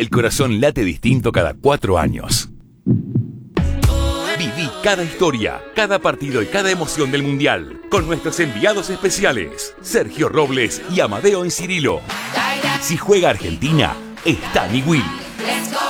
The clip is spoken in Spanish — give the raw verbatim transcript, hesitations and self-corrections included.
El corazón late distinto cada cuatro años. Viví cada historia, cada partido y cada emoción del Mundial con nuestros enviados especiales, Sergio Robles y Amadeo Encirilo. Si juega Argentina, está Nigüil.